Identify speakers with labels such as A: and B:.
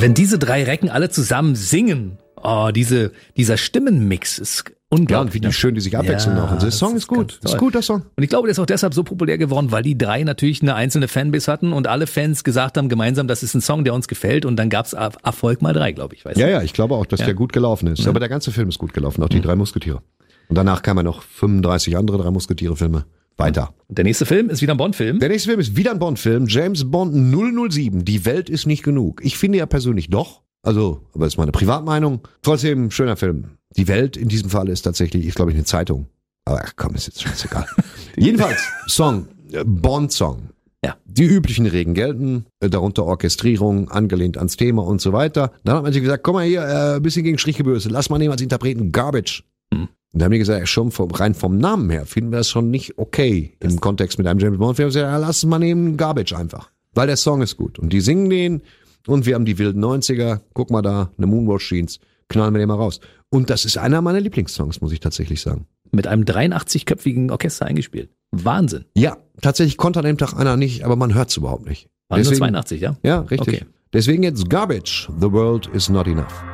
A: wenn diese 3 Recken alle zusammen singen, dieser Stimmenmix ist unglaublich.
B: Ja, und wie schön die sich abwechseln auch. Und der Song ist gut. Ist gut, der Song.
A: Und ich glaube, der ist auch deshalb so populär geworden, weil die 3 natürlich eine einzelne Fanbase hatten und alle Fans gesagt haben gemeinsam, das ist ein Song, der uns gefällt. Und dann gab's Erfolg mal 3, glaube ich. Weißt du?
B: Ja, ich glaube auch, dass der gut gelaufen ist. Aber der ganze Film ist gut gelaufen, auch die 3 Musketiere. Und danach kamen noch 35 andere 3 Musketiere-Filme weiter.
A: Und der nächste Film ist wieder ein Bond-Film.
B: Der nächste Film ist wieder ein Bond-Film. James Bond 007. Die Welt ist nicht genug. Ich finde ja persönlich doch. Also, aber das ist meine Privatmeinung. Trotzdem, schöner Film. Die Welt in diesem Fall ist tatsächlich, ich glaube, eine Zeitung. Aber ach komm, ist jetzt scheißegal. Jedenfalls, Song, Bond-Song.
A: Ja.
B: Die üblichen Regeln gelten, darunter Orchestrierung, angelehnt ans Thema und so weiter. Dann hat man sich gesagt, komm mal hier, ein bisschen gegen Strichgebürse, lass mal nehmen als Interpreten Garbage. Und da haben die gesagt, schon rein vom Namen her finden wir das schon nicht okay im Kontext mit einem James Bond. Wir haben gesagt, lass mal nehmen Garbage einfach. Weil der Song ist gut. Und die singen den und wir haben die wilden 90er. Guck mal da, eine Moonwatch Jeans. Knallen wir den mal raus. Und das ist einer meiner Lieblingssongs, muss ich tatsächlich sagen.
A: Mit einem 83-köpfigen Orchester eingespielt. Wahnsinn.
B: Ja, tatsächlich konnte an dem Tag einer nicht, aber man hört es überhaupt nicht.
A: Waren nur 82, ja?
B: Ja, richtig.
A: Okay.
B: Deswegen jetzt Garbage. The world is not enough.